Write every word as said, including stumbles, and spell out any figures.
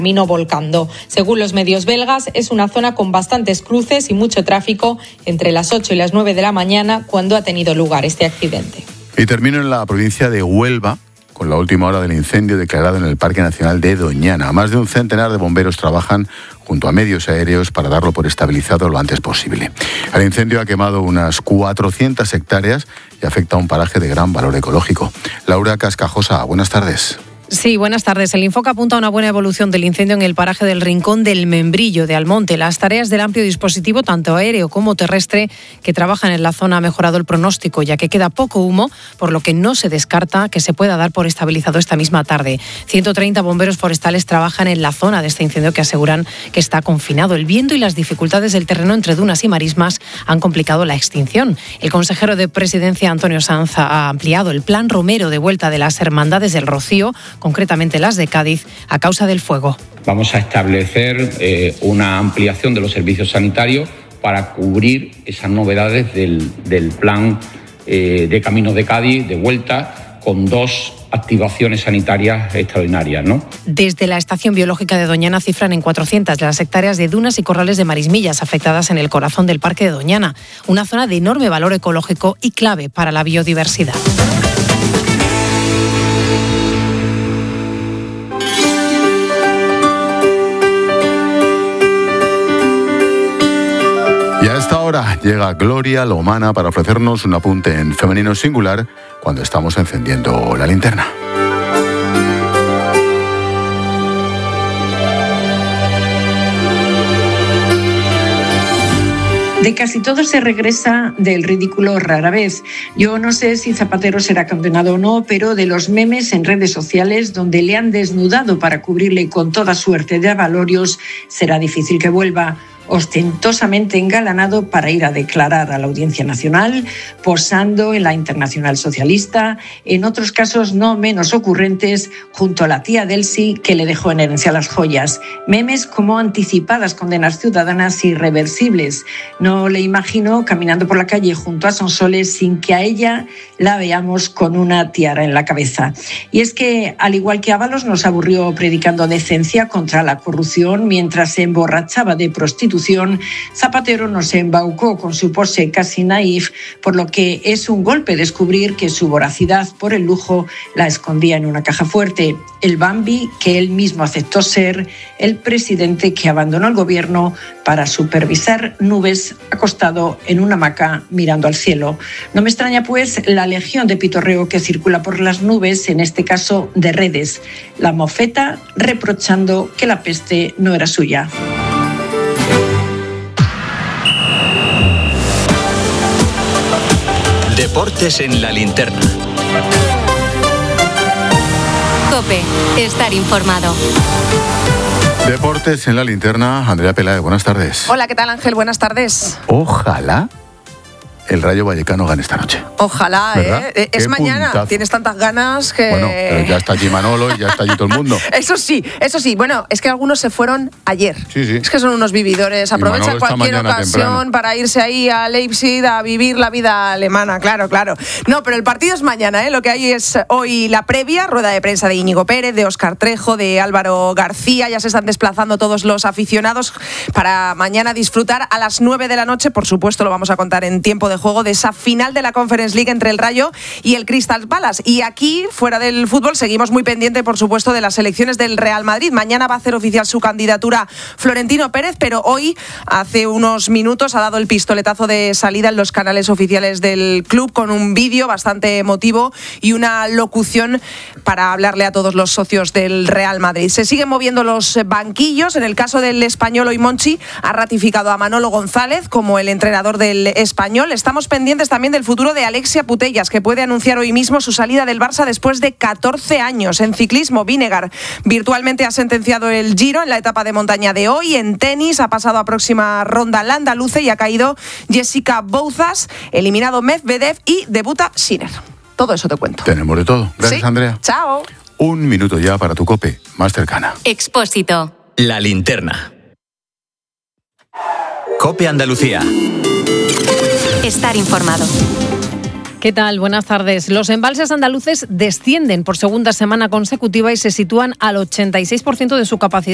Camino volcando. Según los medios belgas, es una zona con bastantes cruces y mucho tráfico entre las ocho y las nueve de la mañana cuando ha tenido lugar este accidente. Y termino en la provincia de Huelva, con la última hora del incendio declarado en el Parque Nacional de Doñana. Más de un centenar de bomberos trabajan junto a medios aéreos para darlo por estabilizado lo antes posible. El incendio ha quemado unas cuatrocientas hectáreas y afecta a un paraje de gran valor ecológico. Laura Cascajosa, buenas tardes. Sí, buenas tardes. El Infoca apunta a una buena evolución del incendio en el paraje del Rincón del Membrillo de Almonte. Las tareas del amplio dispositivo, tanto aéreo como terrestre, que trabajan en la zona ha mejorado el pronóstico, ya que queda poco humo, por lo que no se descarta que se pueda dar por estabilizado esta misma tarde. ciento treinta bomberos forestales trabajan en la zona de este incendio que aseguran que está confinado. El viento y las dificultades del terreno entre dunas y marismas han complicado la extinción. El consejero de Presidencia, Antonio Sanz, ha ampliado el plan Romero de vuelta de las Hermandades del Rocío, concretamente las de Cádiz, a causa del fuego. Vamos a establecer eh, una ampliación de los servicios sanitarios para cubrir esas novedades del, del plan eh, de Camino de Cádiz de vuelta, con dos activaciones sanitarias extraordinarias, ¿no? Desde la estación biológica de Doñana cifran en cuatrocientas las hectáreas de dunas y corrales de marismillas afectadas en el corazón del Parque de Doñana, una zona de enorme valor ecológico y clave para la biodiversidad. Y a esta hora llega Gloria Lomana para ofrecernos un apunte en femenino singular cuando estamos encendiendo la linterna. De casi todo se regresa, del ridículo rara vez. Yo no sé si Zapatero será condenado o no, pero de los memes en redes sociales donde le han desnudado para cubrirle con toda suerte de avalorios, será difícil que vuelva. Ostentosamente engalanado para ir a declarar a la Audiencia Nacional, posando en la Internacional Socialista, en otros casos no menos ocurrentes, junto a la tía Delcy que le dejó en herencia las joyas. Memes como anticipadas condenas ciudadanas irreversibles. No le imagino caminando por la calle junto a Sonsoles sin que a ella la veamos con una tiara en la cabeza. Y es que, al igual que Ábalos nos aburrió predicando decencia contra la corrupción mientras se emborrachaba de prostitución, Zapatero nos embaucó con su pose casi naif, por lo que es un golpe descubrir que su voracidad por el lujo la escondía en una caja fuerte. El Bambi que él mismo aceptó ser, el presidente que abandonó el gobierno para supervisar nubes acostado en una hamaca mirando al cielo. No me extraña pues la legión de pitorreo que circula por las nubes, en este caso de redes. La mofeta reprochando que la peste no era suya. Deportes en la linterna. COPE, estar informado. Deportes en la linterna, Andrea Peláez, buenas tardes. Hola, ¿qué tal, Ángel? Buenas tardes. Ojalá el Rayo Vallecano gane esta noche. Ojalá, ¿verdad? ¿eh? Es mañana, puntazo. Tienes tantas ganas que... Bueno, pero ya está allí Manolo y ya está allí todo el mundo. Eso sí, eso sí. Bueno, es que algunos se fueron ayer. Sí, sí. Es que son unos vividores. Aprovechan cualquier ocasión temprano para irse ahí a Leipzig a vivir la vida alemana, claro, claro. No, pero el partido es mañana, ¿eh? Lo que hay es hoy la previa, rueda de prensa de Íñigo Pérez, de Óscar Trejo, de Álvaro García. Ya se están desplazando todos los aficionados para mañana disfrutar a las nueve de la noche. Por supuesto, lo vamos a contar en tiempo de juego, de esa final de la Conference League entre el Rayo y el Crystal Palace. Y aquí, fuera del fútbol, seguimos muy pendiente, por supuesto, de las elecciones del Real Madrid. Mañana va a hacer oficial su candidatura Florentino Pérez, pero hoy, hace unos minutos, ha dado el pistoletazo de salida en los canales oficiales del club con un vídeo bastante emotivo y una locución para hablarle a todos los socios del Real Madrid. Se siguen moviendo los banquillos. En el caso del Español, hoy Monchi ha ratificado a Manolo González como el entrenador del Español. Estamos pendientes también del futuro de Alexia Putellas, que puede anunciar hoy mismo su salida del Barça después de catorce años. En ciclismo, Vinegar virtualmente ha sentenciado el Giro en la etapa de montaña de hoy. En tenis ha pasado a próxima ronda la andaluce y ha caído Jessica Bouzas, eliminado Medvedev y debuta Sinner. Todo eso te cuento. Tenemos de todo. Gracias, ¿Sí? Andrea. Chao. Un minuto ya para tu COPE más cercana. Expósito. La linterna. COPE Andalucía. Estar informado. ¿Qué tal? Buenas tardes. Los embalses andaluces descienden por segunda semana consecutiva y se sitúan al ochenta y seis por ciento de su capacidad.